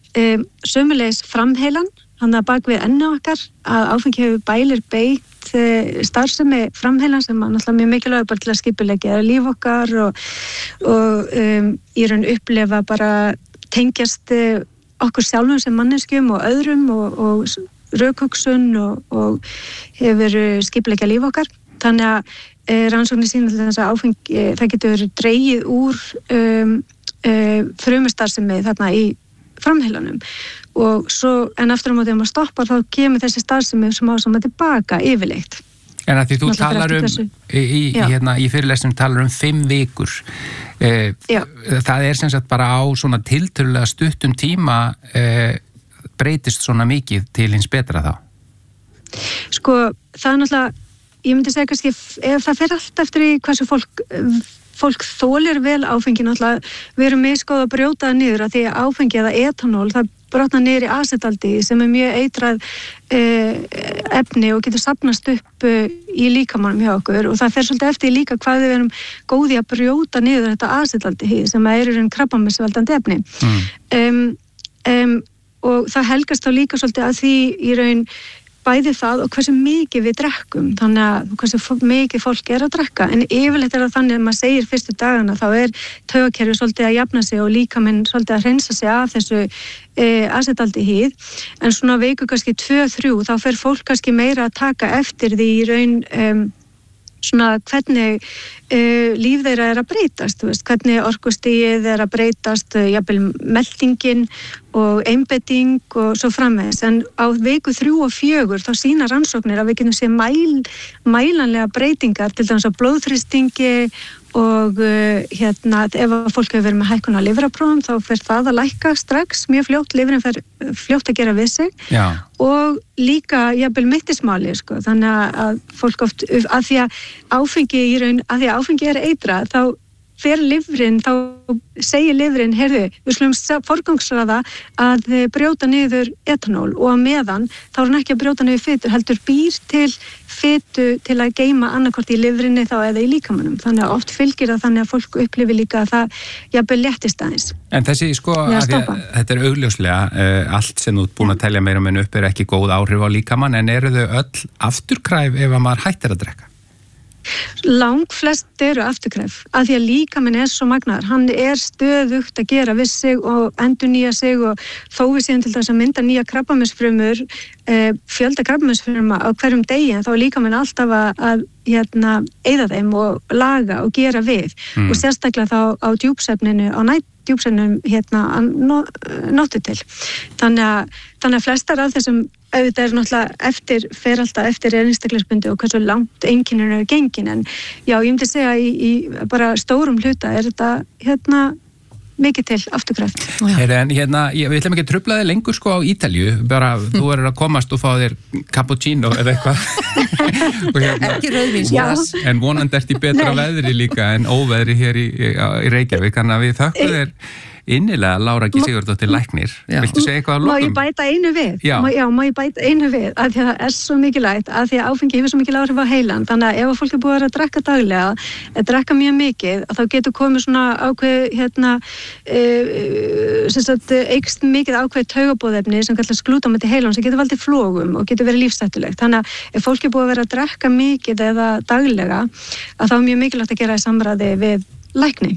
sömulegis framheilan, hann að bak við enni okkar, að áfengi hefur bælir beitt starfsemi framheilan sem er náttúrulega mjög mikilvæg bara til að skipuleggja líf okkar og í raun upplifa bara tengjast okkur sjálfum sem manneskjum og öðrum og rökhugsun og hefur skipuleggja líf okkar. Þannig að rannsóknir sýna til þess að áfengi, það getur dregið úr frumustarfsemi þarna í framheilanum og svo, en aftur á móti maður stoppar þá kemur þessi starfsemi sem á sama tilbaka yfirleitt. En að því þú talar í fyrirlestunum talar 5 vikur. Það sem sagt bara á svona tiltölulega stuttum tíma breytist svona mikið til hins betra þá? Sko, það náttúrulega, ég myndi segja kannski, ef það fer allt eftir í hversu fólk þolir vel áfengi náttúrulega, við erum misgóð að brjóta það niður að því að áfengi eða etanól, það brotna niður í asetaldehyð sem er mjög eitrað efni og getur safnast upp í líkamanum hjá okkur og það fer svolítið eftir líka hvað við erum góði að brjóta niður þetta asetaldehyð sem er í raun krabbameinsvaldandi efni. Og það helgast þá líka svolítið að því í raun bæði það og hversu mikið við drekkum, þannig að hversu mikið fólk að drekka, en yfirleitt það þannig að maður segir fyrstu dagana þá taugakerfið svolítið að jafna sig og líkaminn svolítið að hreinsa sig af þessu asetaldehyð, en svona viku kannski 2-3 þá fer fólk kannski meira að taka eftir því í raun svona hvernig líf þeirra að breytast, hvernig orkustigið að breytast, jafnvel meltingin og einbeiting og svo framvegis, en á viku 3 og 4 þá sýna rannsóknir að við getum séð mælanlega breytingar til dæmis á blóðþrýstingi og ef fólk hefur verið með hækkun á lifrarprófum þá fer það að lækka strax mjög fljótt, lifrin fer fljótt að gera við sig. Já. Og líka jafnvel mittismáli, sko, þannig að fólk oft, að því að áfengi er eitrað, þá fer lifrin, þá segir lifrin, heyrðu, við skulum forgangsraða að brjóta niður etanól og að meðan þá er hann ekki að brjóta niður fitur, heldur býr til fitu til að geyma annarkvort í lifrinni þá eða í líkamanum. Þannig að oft fylgir það þannig að fólk upplifi líka að það jafnvel léttist aðeins. En þessi, sko, þetta augljóslega, allt sem þú ert búin að telja meira og minna upp ekki góð áhrif á líkamann, en eru þau öll afturkræf ef að maður hættir að drekka? Langflest eru afturkræf af því að líkaminn er svo magnaður, hann er stöðugt að gera við sig og endurnýja sig og þó við séum til þess að mynda nýja krabbameinsfrumur, fjölda krabbameinsfruma á hverjum degi, en þá er líkaminn alltaf að eyða þeim og laga og gera við og sérstaklega þá á djúpsvefninu, á djúpsvefnum nóttu til. Þannig að flestar af þessum auðvitað er náttúrulega fer alltaf eftir einstaklingsbundi og hversu langt einkenninu eru gengin, en já, ég myndi segja í bara stórum hluta er þetta mikið til afturkræft. En við ætlum ekki að trufla þig lengur sko á Ítalíu, bara þú verður að komast og fá þér cappuccino eða eitthvað. Ekki rauðvínsglas. En vonandi ert í betra veðri líka en óveðri hér í Reykjavík, þannig að við þökkum þér innilega Lára G. Sigurðardóttir læknir. Viltu segja eitthvað að lokum? Má ég bæta einu við? Já, má ég bæta einu við, af því að það er svo mikilvægt, af því að áfengi hefur svo mikil áhrif á heilan, þannig að ef fólk er búið að drekka daglega, drekka mjög mikið, þá getur komið svona eykst mikið ákveð taugabóðefni sem kallast glútamati heilan sem getur valdið flogum og getur verið lífshættulegt. Þannig að ef fólk er búið að vera að drekka mikið eða daglega, að þá er mjög mikilvægt að gera í samræði við lækni.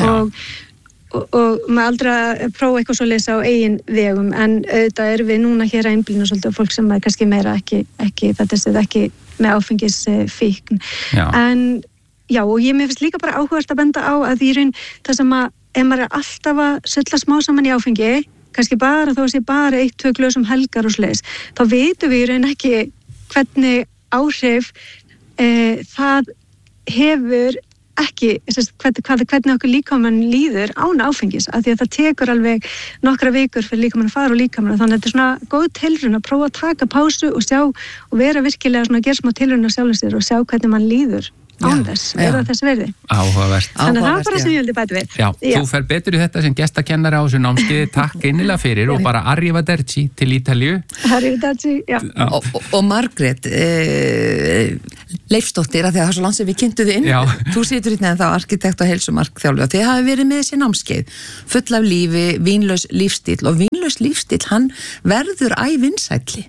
Og maður aldrei að prófa eitthvað svo leysa á eigin vegum, en auðvitað erum við núna hér að einblína svolítið á fólk sem er kannski meira ekki með áfengisfíkn. En já, og mér finnst líka bara áhugavert að benda á að í raun það sem að ef maður er alltaf að sulla smá saman í áfengi, kannski bara þó að sé bara 1-2 glös helgar og svoleiðis, þá vitum við í raun ekki hvernig áhrif það hefur ekki, hvernig okkur líkamann líður án áfengis, af því að það tekur alveg nokkra vikur fyrir líkamann að fara og líkamann, þannig að þetta er svona góð tilraun að prófa að taka pásu og sjá og vera virkilega svona að gera smá tilraun á sjálfum sér og sjá hvernig mann líður án þess, vera þess verði. Áhugavert. Þannig að það er bara sem ég vildi bæta við. Já, þú fer betur í þetta sem gestakennari á þessu námskeiði, takk innilega fyrir og bara arrivederci til Ítalíu. Arrivederci, já. Og Margrét, Leifsdóttir, að því að það er svo langt sem við kynntu þið inn, þú situr hérna en þá arkitekt og heilsumarkþjálfi og þið hafi verið með þessi námskeið, full af lífi, vínlaus lífstíl og vínlaus vínlaus lífstíll, hann verður ævinsælli.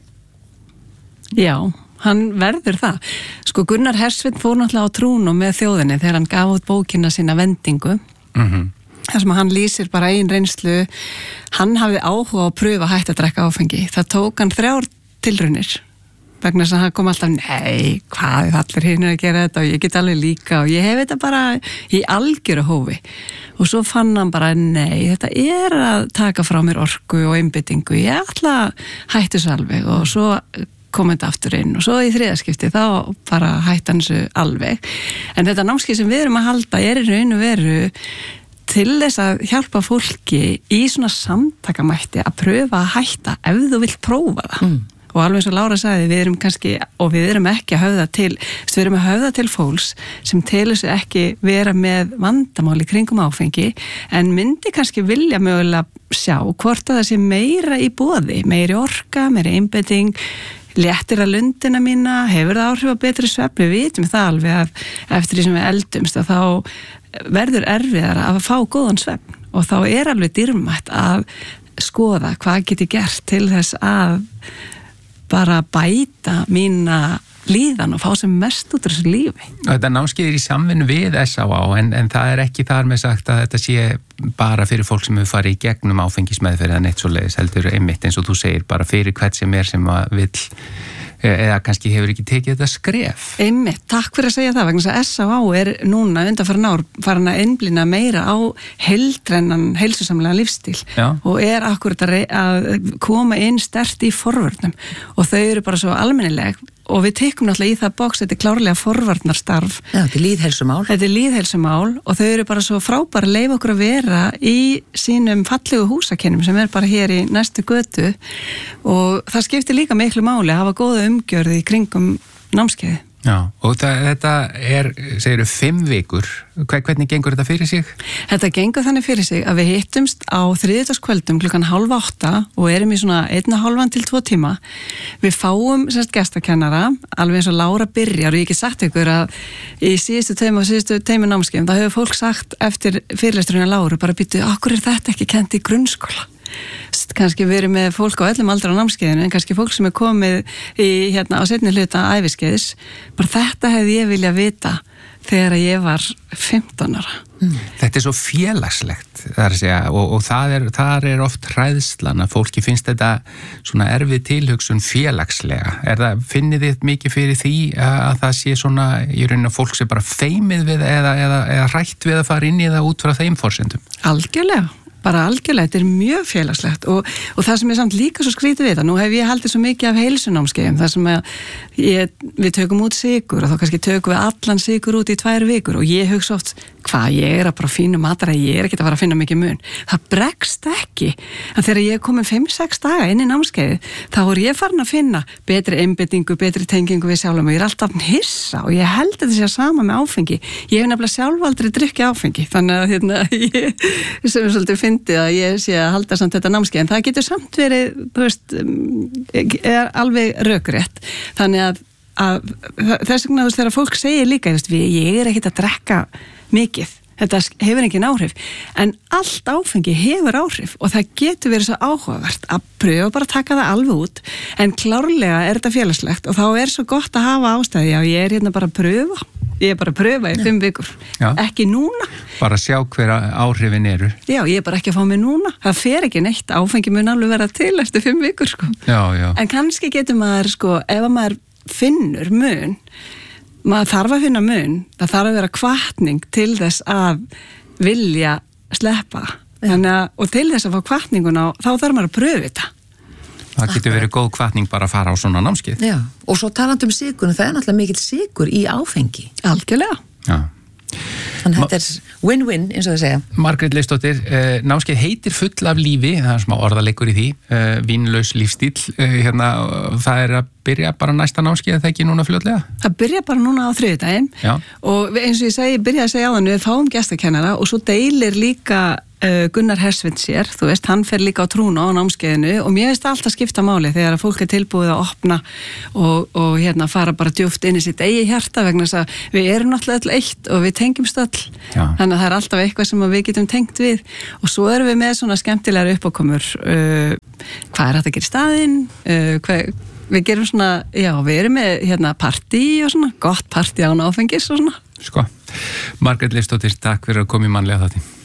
Já, hann verður það. Sko Gunnar Hersveit fór náttúrulega á trúnu með þjóðinni þegar hann gaf út bókina sína Vendingu. Þar sem hann lýsir bara eigin reynslu. Hann hafði áhuga á að pröfa að hætta að drekka áfengi. Það tók hann 3 tilraunir. Vegna þess að hann kom alltaf, nei, hvað allir hinir að gera þetta og ég get alveg líka og ég hef þetta bara í algjöru hófi. Og svo fann hann bara, nei, þetta að taka frá mér orku og einbyttingu. Ég ætla að hætta þessu alveg og svo kom þetta aftur inn og svo í 3. skipti þá bara hætti hann þessu alveg. En þetta námskeið sem við erum að halda í raun og veru til þess að hjálpa fólki í svona samtakamætti að pröfa að hætta ef þú vilt prófa það. Og alveg eins og Lára sagði, við erum kannski, og við erum ekki að höfða til, við erum að höfða til fólks sem telur sig ekki vera með vandamáli kringum áfengi, en myndi kannski vilja mögulega sjá hvort að það sé meira í boði, meiri orka, meiri einbeiting, léttir að lundina mína, hefur það áhrif á betri svefn, við vitum það alveg að eftir því sem við eldumst að þá verður erfiðar að fá góðan svefn og þá alveg dýrmætt að skoða hvað geti gert til þess að bara bæta mína líðan og fá sem mest út úr þessu lífi. Þetta námskeið í samvinnu við SÁA en það ekki þar með sagt að þetta sé bara fyrir fólk sem hefur farið í gegnum áfengismeðferð eða neitt svoleiðis, heldur einmitt eins og þú segir, bara fyrir hvert sem sem að vill eða kannski hefur ekki tekið þetta skref. Einmitt, takk fyrir að segja það, vegna að SÁA núna undanfarin ár farin að einblína meira á heildrennan, heilsusamlega lífstíl. Já. Og akkurat að koma inn sterkt í forvörnum og þau eru bara svo almennileg og við tekum náttúrulega í það box, þetta klárlega forvarnarstarf. Já, þetta lýðheilsumál. Þetta lýðheilsumál og þau eru bara svo frábæra að leyfa okkur að vera í sínum fallegu húsakennum sem bara hér í næstu götu og það skiptir líka miklu máli að hafa góða umgjörð í kringum námskeiði. Já, og þetta segiru 5 vikur. Hvernig gengur þetta fyrir sig? Þetta gengur þannig fyrir sig að við hittumst á þriðjudagskvöldum 7:30 og erum í svona 1,5 til 2 tíma. Við fáum gestakennara, alveg eins og Lára byrjar og ég ekki sagt ykkur að í síðustu teimu námskeiðum, það hefur fólk sagt eftir fyrirlesturinn að Láru bara býtu, okkur þetta ekki kennt í grunnskóla? Kannski verið með fólk á öllum aldra á námskeiðinu en kannski fólk sem komið á seinni hluta æviskeiðis, bara þetta hefði ég viljað vita þegar ég var 15 ára. Þetta svo félagslegt þar að segja og þar oft hræðslan að fólki finnst þetta svona erfið tilhugsun félagslega. Finnið þið mikið fyrir því að það sé svona í rauninni að fólk sé bara feimið við eða hrætt við að fara inn í það út frá þeim forsendum? Algjörlega. Bara algjörlega, þetta mjög félagslegt og það sem samt líka svo skrítið við það, nú hef ég haldið svo mikið af heilsunámskeiðum, þar sem við tökum út sykur og þá kannski tökum við allan sykur út í 2 vikur og ég hugsa oft, hvað ég að bara fínu matar að ég ekki að fara að finna mikið mun. Það bregst ekki, en þegar ég komin 5-6 daga inn í námskeiði, þá ég farin að finna betri einbyttingu, betri tengingu við sjálfum og ég alltaf hissa og ég held þetta sé sama með áfengi. Ég hef nefnilega sjálf aldrei drukkið áfengi, þannig að ég sem svolítið fyndið að ég sé að halda samt þetta námskeið, en það getur samt verið, þú veist, alveg rökrétt. Þannig að þess vegna þegar fólk segir líka, ég ekkert að drekka mikið, þetta hefur engin áhrif, en allt áfengi hefur áhrif og það getur verið svo áhugavert að pröfa bara að taka það alveg út, en klárlega þetta félagslegt og þá svo gott að hafa ástæði að ég hérna bara að pröfa. Ég bara að pröfa í 5 vikur. Já. Ekki núna. Bara sjá hver áhrifin eru. Já, ég bara ekki að fá mig núna. Það fer ekki neitt, áfengi mun alveg vera til eftir 5 vikur, sko. Já. En kannski getur maður, sko, ef maður finnur mun, maður þarf að finna mun, það þarf að vera hvatning til þess að vilja sleppa. Og til þess að fá hvatninguna, þá þarf maður að pröfa þetta. Það getur verið góð hvatning bara að fara á svona námskeið. Já, og svo talandi sykur, það náttúrulega mikill sykur í áfengi. Algjörlega. Já. Þannig að þetta win-win, eins og það segja. Margrét Leifsdóttir, námskeið heitir Full af lífi, það smá orðaleikur í því, vínlaus lífstíl, það að byrja bara næsta námskeið, það ekki núna fljótlega? Það byrja bara núna á þriðjudaginn og eins og ég byrjaði að segja á þannig, við fáum gestakennara og svo deilir líka Gunnar Hersveit sér, þú veist, hann fer líka á trúna á námskeiðinu og mér veist alltaf skipta máli þegar að fólk tilbúið að opna og hérna fara bara djúpt inn í sitt eigi hjarta vegna þess að við erum náttúrulega öll eitt og við tengjumst öll. Já. Þannig að það alltaf eitthvað sem við getum tengt við og svo erum við með svona skemmtilegar uppákomur. Hvað hægt að gera í staðinn? Við gerum svona, já, við erum með hérna partí og svona, gott partí án áfengis og svona. Margrét Leifsdóttir, takk fyrir að koma í mannlega þáttinn.